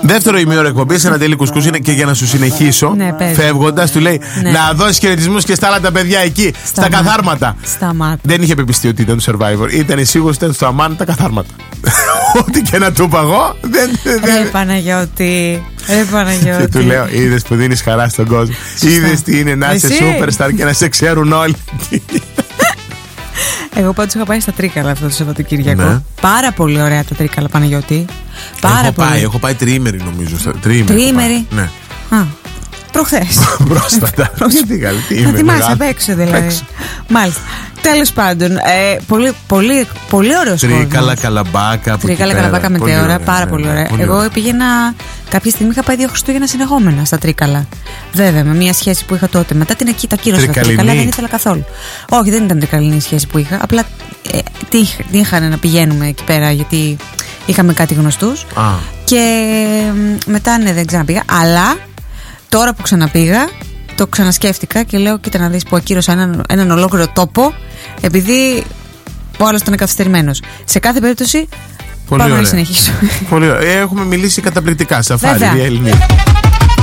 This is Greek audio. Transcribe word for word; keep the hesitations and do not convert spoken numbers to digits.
Δεύτερο ημίωρο εκπομπή, ένα τέλειο κουσκούς είναι και για να σου συνεχίσω. Ναι, φεύγοντας, του λέει ναι. να δώσει χαιρετισμούς και στα άλλα τα παιδιά εκεί, στα, στα καθάρματα. Σταμάτα. Δεν είχε πεπιστεί ότι ήταν το Survivor. Ήταν σίγουρος ότι ήταν στο αμάν τα καθάρματα. Ό,τι και να του είπα εγώ. Δεν, δεν... Ρε Παναγιώτη. Ρε Παναγιώτη. Και του λέω: είδες που δίνεις χαρά στον κόσμο. Είδες τι είναι να είσαι superstar και να σε ξέρουν όλοι. Εγώ πάντως είχα πάει στα Τρίκαλα αυτό το Σαββατοκύριακο. Ναι. Πάρα πολύ ωραία τα Τρίκαλα, Παναγιώτη. Πάρα έχω πολύ. πάει, έχω πάει τριήμερη νομίζω. Στα... Τριήμερη. Τριήμερη. Ναι. Α, προχθές. Πρόσφατα. Γιατί καλή, τι είμαι. Να θυμάσαι απ' έξω δηλαδή. Μάλιστα. Τέλος πάντων, ε, πολύ, πολύ, πολύ ωραίος κόσμος. Τρίκαλα, Καλαμπάκα. Τρίκαλα, Καλαμπάκα, Μετέωρα. Πάρα πολύ ωραία. Εγώ πήγαινα. Κάποια στιγμή είχα πάει δύο Χριστούγεννα συνεχόμενα στα Τρίκαλα. Βέβαια, με μια σχέση που είχα τότε. Μετά την εκεί τα κύρωσα στα Τρίκαλα, δεν ήθελα καθόλου. Όχι, δεν ήταν τρικαλινή η σχέση που είχα. Απλά ε, τι είχαν να πηγαίνουμε εκεί πέρα, γιατί είχαμε κάτι γνωστούς. Α. Και ε, μετά ναι, δεν ξαναπήγα. Αλλά τώρα που ξαναπήγα, το ξανασκέφτηκα και λέω: κοίτα να δεις που ακύρωσα έναν, έναν ολόκληρο τόπο, επειδή ο άλλος ήταν καθυστερημένος. Σε κάθε περίπτωση, πολύ πάμε ωραία. να συνεχίσουμε. Πολύ ωραία. Έχουμε μιλήσει καταπληκτικά. Σαφάρι, η Ελληνική.